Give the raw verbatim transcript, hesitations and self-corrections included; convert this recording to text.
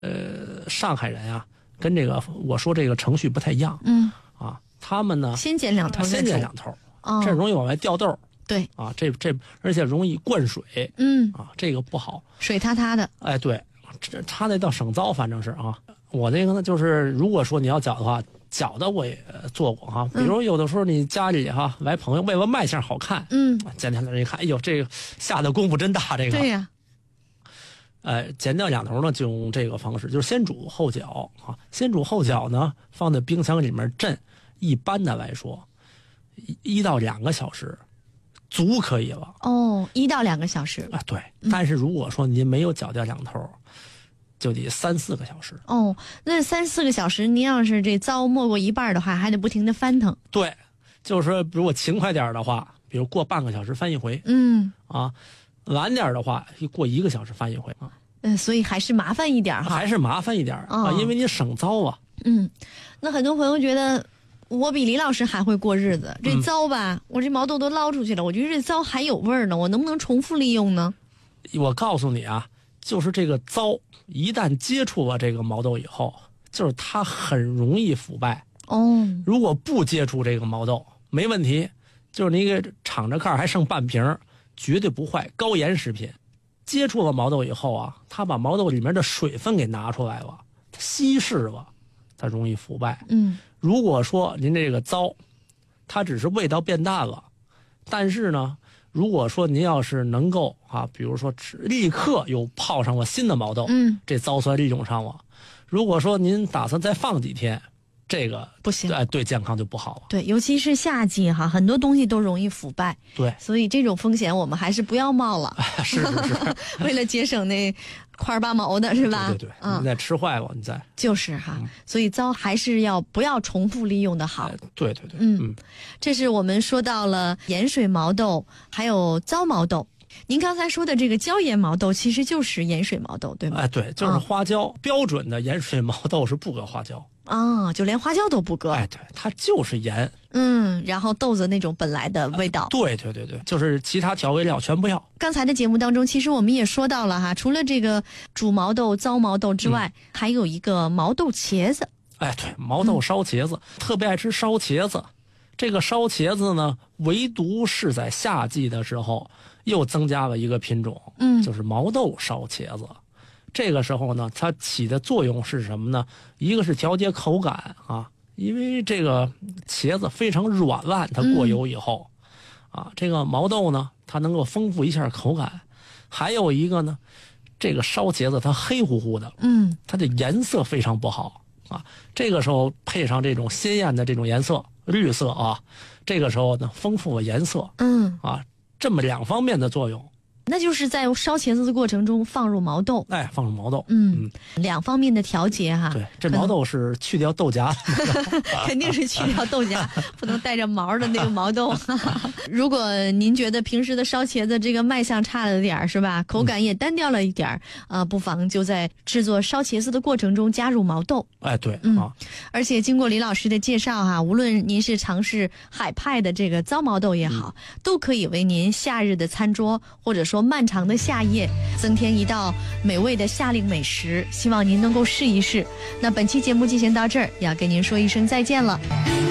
呃，上海人啊，跟这个我说这个程序不太一样。 嗯啊，他们呢先剪两头， 先剪两头， 哦、 这容易往外掉豆。 对啊，这这而且容易灌水。 嗯啊，这个不好， 水塌塌的。 哎，对，这他那叫省糟，反正是啊。我那个呢，就是如果说你要搅的话，搅的我也做过哈。比如有的时候你家里哈来朋友，为了卖相好看， 嗯， 剪下来一看，哎呦，这个下的功夫真大，这个。 对呀、 啊。呃，剪掉两头呢，就用这个方式，就是先煮后搅啊。先煮后搅呢，放在冰箱里面镇。一般的来说，一一到两个小时，足可以了。 哦，一到两个小时啊，对。但是如果说您没有搅掉两头，就得三四个小时。 哦，那三四个小时，您要是这糟没过一半的话，还得不停的翻腾。 对，就是说，如果勤快点的话，比如过半个小时翻一回。 嗯。 啊，晚点的话，过一个小时翻一回啊。 嗯、呃，所以还是麻烦一点哈。 还是麻烦一点、哦、啊，因为你省糟啊。 嗯，那很多朋友觉得我比李老师还会过日子，这糟吧，嗯、我这毛豆都捞出去了，我觉得这糟还有味儿呢，我能不能重复利用呢？ 我告诉你啊，就是这个糟一旦接触了这个毛豆以后，就是它很容易腐败。 哦， 如果不接触这个毛豆没问题，就是你给敞着盖还剩半瓶，绝对不坏，高盐食品。接触了毛豆以后啊，它把毛豆里面的水分给拿出来了，它稀释了，它容易腐败。 嗯， 如果说您这个糟，它只是味道变淡了，但是呢，如果说您要是能够啊，比如说立刻又泡上了新的毛豆， 嗯， 这糟算利用上了。如果说您打算再放几天，这个不行， 哎，对健康就不好了。 对，尤其是夏季哈，很多东西都容易腐败。 对， 所以这种风险我们还是不要冒了。 是是是， 为了节省那块八毛的是吧？ 对对对，嗯、你再吃坏了，你再就是哈、 嗯， 所以糟还是要不要重复利用的好。 哎、对对对， 嗯嗯， 这是我们说到了盐水毛豆，还有糟毛豆。您刚才说的这个椒盐毛豆，其实就是盐水毛豆，对吗？ 哎，对，就是花椒，嗯、标准的盐水毛豆是不搁花椒。 啊，就连花椒都不搁。 哎，对，它就是盐。 嗯，然后豆子那种本来的味道。 呃、对对对对，就是其他调味料全不要。 刚才的节目当中，其实我们也说到了哈，除了这个煮毛豆、糟毛豆之外，嗯、还有一个毛豆茄子。 哎，对，毛豆烧茄子，嗯、特别爱吃烧茄子。这个烧茄子呢，唯独是在夏季的时候又增加了一个品种， 嗯， 就是毛豆烧茄子。这个时候呢，它起的作用是什么呢？一个是调节口感啊，因为这个茄子非常软烂，它过油以后，嗯、啊，这个毛豆呢，它能够丰富一下口感。还有一个呢，这个烧茄子它黑乎乎的， 嗯， 它的颜色非常不好啊。这个时候配上这种鲜艳的这种颜色，绿色啊，这个时候呢，丰富了颜色， 嗯， 啊，这么两方面的作用。 那就是在烧茄子的过程中放入毛豆， 哎，放入毛豆， 嗯，嗯两方面的调节哈。 对，这毛豆是去掉豆荚， 肯定是去掉豆荚，不能带着毛的那个毛豆。如果您觉得平时的烧茄子这个卖相差了点儿，是吧？口感也单调了一点儿，啊、嗯呃，不妨就在制作烧茄子的过程中加入毛豆。 哎，对， 嗯、 啊， 而且经过李老师的介绍哈，无论您是尝试海派的这个糟毛豆也好，嗯、都可以为您夏日的餐桌或者说漫长的夏夜增添一道美味的夏令美食，希望您能够试一试。那本期节目进行到这儿，要跟您说一声再见了。